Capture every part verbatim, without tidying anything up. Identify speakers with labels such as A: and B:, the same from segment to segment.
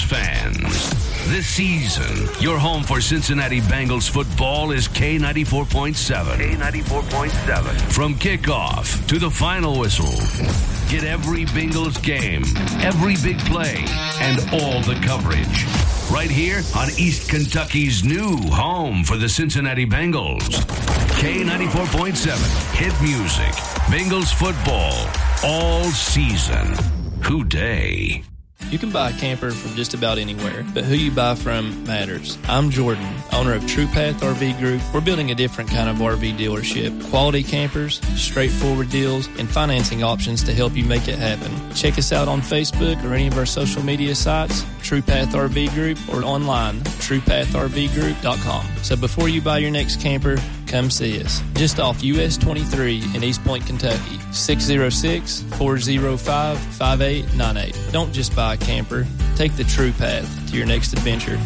A: fans. This season, your home for Cincinnati Bengals football is K ninety-four point seven. K ninety-four point seven. From kickoff to the final whistle, get every Bengals game, every big play, and all the coverage. Right here on East Kentucky's new home for the Cincinnati Bengals. K ninety-four point seven. Hit music. Bengals football all season. Who day?
B: You can buy a camper from just about anywhere, but who you buy from matters. I'm Jordan, owner of TruePath R V Group. We're building a different kind of R V dealership. Quality campers, straightforward deals, and financing options to help you make it happen. Check us out on Facebook or any of our social media sites, TruePath R V Group, or online, true path r v group dot com. So before you buy your next camper, come see us. Just off U S twenty-three in East Point, Kentucky. six oh six, four oh five, five eight nine eight. Don't just buy a camper. Take the true path to your next adventure.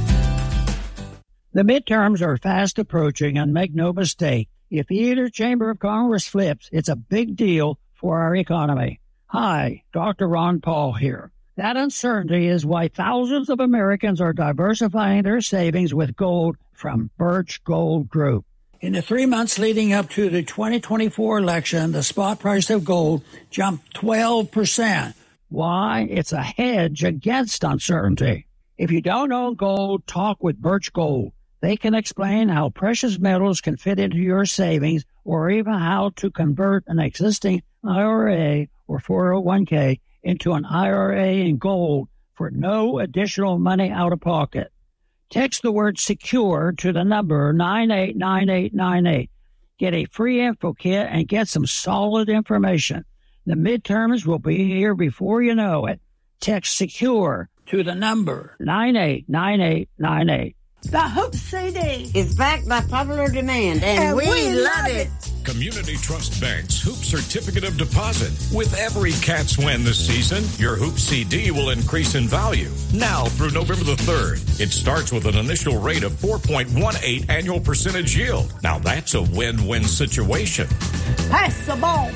C: The midterms are fast approaching, and make no mistake, if either chamber of Congress flips, it's a big deal for our economy. Hi, Doctor Ron Paul here. That uncertainty is why thousands of Americans are diversifying their savings with gold from Birch Gold Group. In the three months leading up to the twenty twenty-four election, the spot price of gold jumped twelve percent. Why? It's a hedge against uncertainty. If you don't own gold, talk with Birch Gold. They can explain how precious metals can fit into your savings, or even how to convert an existing I R A or four oh one k into an I R A in gold for no additional money out of pocket. Text the word SECURE to the number nine eight nine eight nine eight. Get a free info kit and get some solid information. The midterms will be here before you know it. Text SECURE to the number nine eight nine eight nine eight.
D: The Hoop C D
E: is backed by popular demand, and,
D: and
E: we,
D: we
E: love it.
F: Community Trust Bank's Hoop Certificate of Deposit. With every Cats win this season, your Hoop C D will increase in value. Now through November the third. It starts with an initial rate of four point one eight annual percentage yield. Now that's a win-win situation.
D: Pass the ball.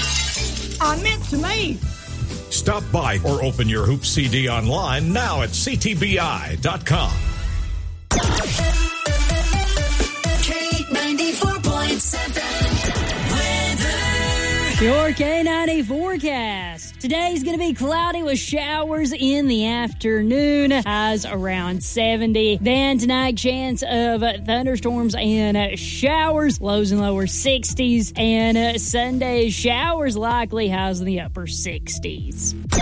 D: I meant to me.
F: Stop by or open your Hoop C D online now at c t b i dot com.
G: K ninety-four point seven weather.
H: Your K ninety-four forecast. Today's going to be cloudy with showers in the afternoon. Highs around seventy. Then tonight, chance of thunderstorms and showers. Lows and lower sixties. And Sunday, showers likely. Highs in the upper sixties.